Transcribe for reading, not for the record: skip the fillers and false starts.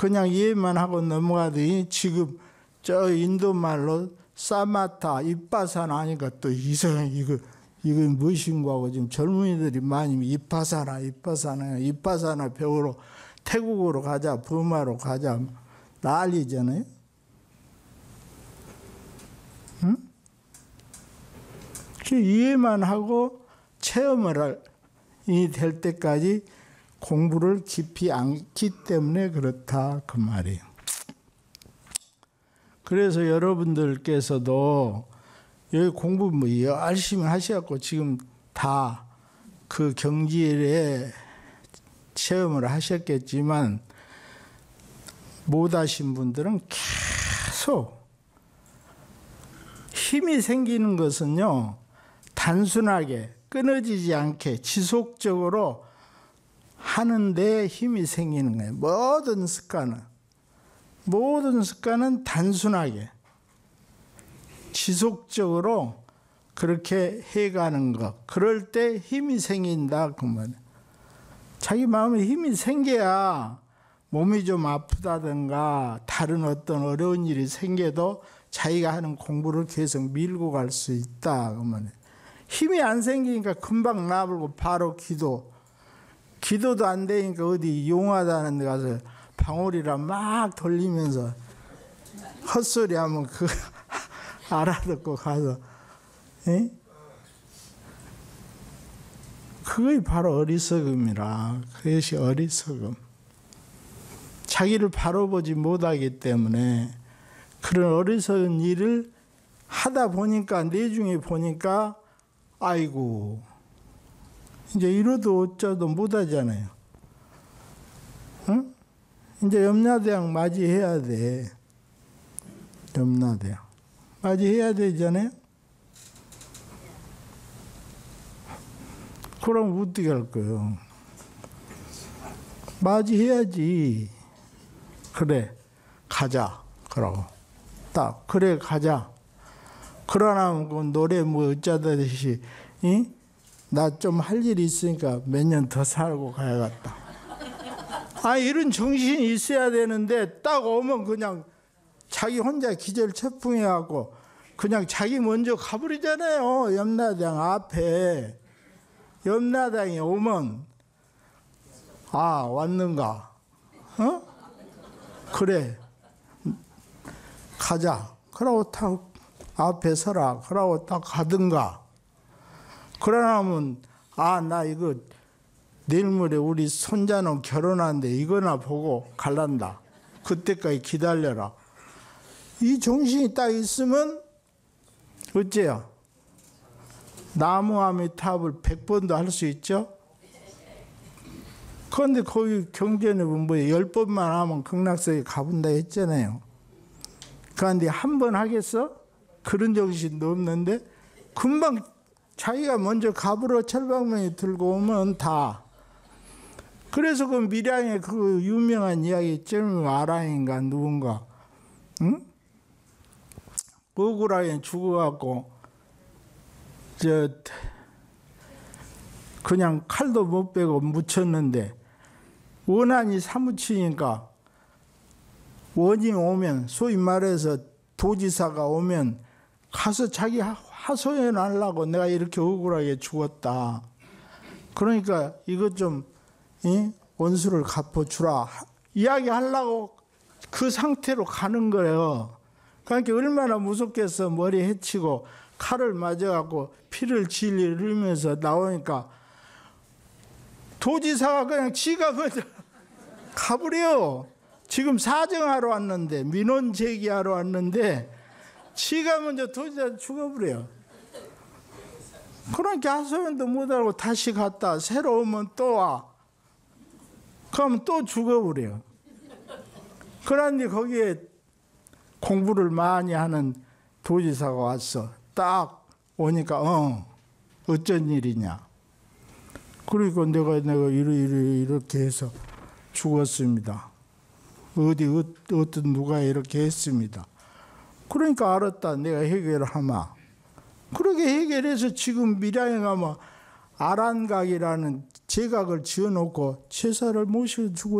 그냥 이해만 하고 넘어가더니 지금 저 인도 말로 사마타 이빠사나 하니까 또 이상해. 이거 무엇인가 하고 지금 젊은이들이 많이 이빠사나 배우러 태국으로 가자, 버마로 가자 난리잖아요. 응? 이해만 하고 체험을 될 때까지 공부를 깊이 않기 때문에 그렇다 그 말이에요. 그래서 여러분들께서도 여기 공부 열심히 하셔갖고 지금 다 그 경지에 체험을 하셨겠지만 못 하신 분들은 계속 힘이 생기는 것은요, 단순하게 끊어지지 않게 지속적으로 하는데 힘이 생기는 거예요. 모든 습관은 단순하게 지속적으로 그렇게 해가는 것, 그럴 때 힘이 생긴다 그 말이에요. 자기 마음에 힘이 생겨야 몸이 좀 아프다든가 다른 어떤 어려운 일이 생겨도 자기가 하는 공부를 계속 밀고 갈 수 있다 그 말이에요. 힘이 안 생기니까 금방 나불고 바로 기도도 안 되니까 어디 용하다는 데 가서 방울이라 막 돌리면서 헛소리 하면 알아듣고 가서, 에? 그게 바로 어리석음이라. 그것이 어리석음. 자기를 바로 보지 못하기 때문에 그런 어리석은 일을 하다 보니까 내중에 보니까 아이고 이제 이러도 어쩌도 못하잖아요. 응? 이제 염라대학 맞이해야 돼. 염라대학 맞이해야 되잖아요. 그럼 어떻게 할 거예요? 맞이해야지. 그래 가자 그러고 딱 그래 가자. 그러나 그 노래 어쩌다시 나 좀 할 일이 있으니까 몇 년 더 살고 가야겠다. 이런 정신이 있어야 되는데 딱 오면 그냥 자기 혼자 기절체풍해갖고 그냥 자기 먼저 가버리잖아요. 염라대왕 앞에. 염라대왕이 오면 왔는가? 그래 가자. 그러고 딱 앞에 서라. 그러고 딱 가든가. 그러나면 나 이거 내일 모레 우리 손자는 결혼하는데 이거나 보고 갈란다. 그때까지 기다려라. 이 정신이 딱 있으면 어째요? 나무아미타불 100번도 할 수 있죠? 그런데 거기 경전에 보면 10번만 하면 극락세계 가본다 했잖아요. 그런데 한 번 하겠어? 그런 정신도 없는데 금방 자기가 먼저 갑으로 철방망이 들고 오면 다. 그래서 그 밀양의 그 유명한 이야기 있잖아요. 아랑인가 누군가 억울하게 죽어갖고 그냥 칼도 못 빼고 묻혔는데 원한이 사무치니까 원이 오면 소위 말해서 도지사가 오면 가서 자기 하소연하려고 내가 이렇게 억울하게 죽었다. 그러니까 이것 좀 원수를 갚아주라 이야기하려고 그 상태로 가는 거예요. 그러니까 얼마나 무섭겠어. 머리 해치고 칼을 맞아갖고 피를 질질 흘리면서 나오니까 도지사가 그냥 지가 먼저 가버려. 지금 사정하러 왔는데 민원 제기하러 왔는데 지가 먼저 도지사 죽어버려. 그러니까 하소연도 못하고 다시 갔다 새로 오면 또 와. 그러면 또 죽어버려. 그런데 거기에 공부를 많이 하는 도지사가 왔어. 딱 오니까 어쩐 일이냐. 그러니까 내가 이렇게 해서 죽었습니다. 어떤 누가 이렇게 했습니다. 그러니까 알았다. 내가 해결하마. 그렇게 해결해서 지금 밀양에 가면 아란각이라는 제각을 지어놓고 제사를 모셔주고